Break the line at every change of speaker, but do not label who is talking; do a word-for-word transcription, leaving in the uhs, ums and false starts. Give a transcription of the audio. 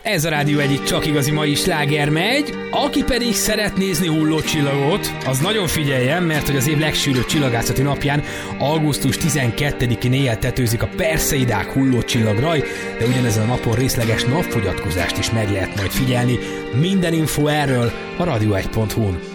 Ez a Rádió egyik csak igazi mai sláger megy, aki pedig szeret nézni hullócsillagot, az nagyon figyeljen, mert hogy az év legsűrűbb csillagászati napján, augusztus tizenkettedikén éjjel tetőzik a Perseidák hullócsillagraj, de ugyanezen a napon részleges napfogyatkozást is meg lehet majd figyelni. Minden info erről a radio egy pont hu-n.